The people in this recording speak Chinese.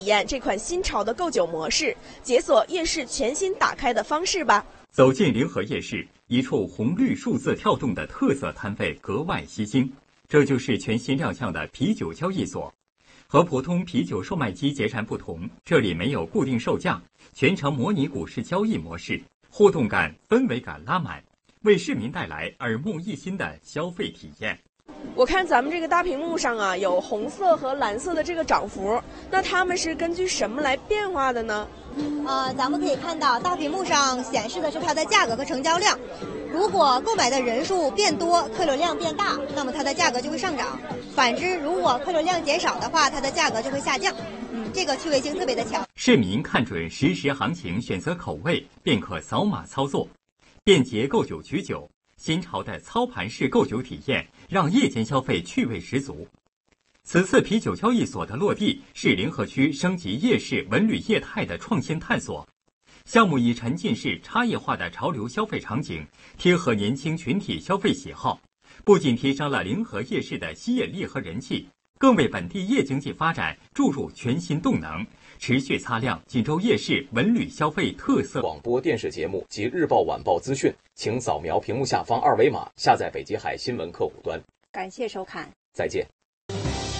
体验这款新潮的购酒模式，解锁夜市全新打开的方式吧。 走进临河夜市，一处红绿数字跳动的特色摊位格外吸睛，这就是全新亮相的啤酒交易所。和普通啤酒售卖机截然不同，这里没有固定售价，全程模拟股市交易模式，互动感、氛围感拉满，为市民带来耳目一新的消费体验。 我看咱们这个大屏幕上啊，有红色和蓝色的这个涨幅，那它们是根据什么来变化的呢？ 咱们可以看到大屏幕上显示的是它的价格和成交量。如果购买的人数变多，客流量变大，那么它的价格就会上涨；反之，如果客流量减少的话，它的价格就会下降。这个趣味性特别的强。 市民看准实时行情，选择口味，便可扫码操作，便捷购酒取酒。新潮的操盘式购酒体验，让夜间消费趣味十足。此次啤酒交易所的落地是临河区升级夜市文旅业态的创新探索。项目以沉浸式差异化的潮流消费场景，贴合年轻群体消费喜好，不仅提升了临河夜市的吸引力和人气，更为本地夜经济发展注入全新动能，持续擦亮锦州夜市文旅消费特色。 广播电视节目及日报晚报资讯，请扫描屏幕下方二维码下载北极海新闻客户端。 感谢收看， 再见。